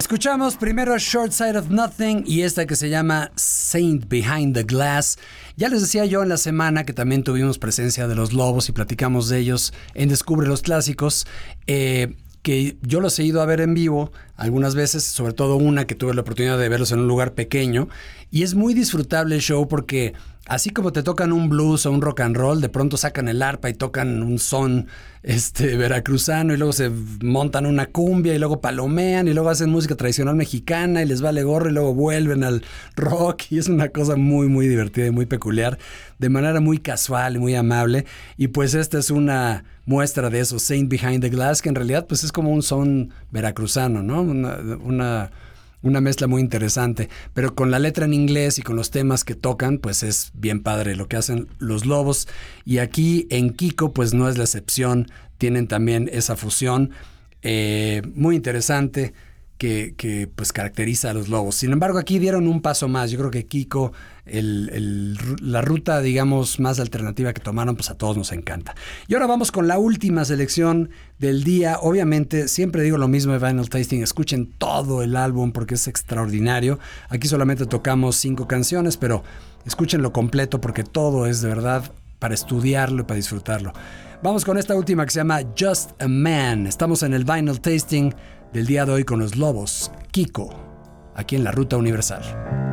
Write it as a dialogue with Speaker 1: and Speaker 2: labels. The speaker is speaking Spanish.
Speaker 1: Escuchamos primero Short Side of Nothing y esta que se llama Saint Behind the Glass. Ya les decía yo en la semana que también tuvimos presencia de Los Lobos y platicamos de ellos en Descubre los Clásicos, que yo los he ido a ver en vivo algunas veces, sobre todo una que tuve la oportunidad de verlos en un lugar pequeño, y es muy disfrutable el show porque así como te tocan un blues o un rock and roll, de pronto sacan el arpa y tocan un son veracruzano y luego se montan una cumbia y luego palomean y luego hacen música tradicional mexicana y les vale gorro y luego vuelven al rock, y es una cosa muy muy divertida y muy peculiar, de manera muy casual y muy amable. Y pues esta es una muestra de eso, Saint Behind the Glass, que en realidad pues es como un son veracruzano, ¿no? Una mezcla muy interesante, pero con la letra en inglés y con los temas que tocan, pues es bien padre lo que hacen Los Lobos. Y aquí en Kiko, pues no es la excepción, tienen también esa fusión muy interesante que pues caracteriza a Los Lobos. Sin embargo, aquí dieron un paso más. Yo creo que Kiko, la ruta, digamos, más alternativa que tomaron, pues a todos nos encanta. Y ahora vamos con la última selección del día. Obviamente, siempre digo lo mismo de Vinyl Tasting, escuchen todo el álbum porque es extraordinario. Aquí solamente tocamos 5 canciones, pero escúchenlo completo porque todo es de verdad para estudiarlo y para disfrutarlo. Vamos con esta última que se llama Just a Man. Estamos en el Vinyl Tasting del día de hoy con Los Lobos, Kiko, aquí en la Ruta Universal.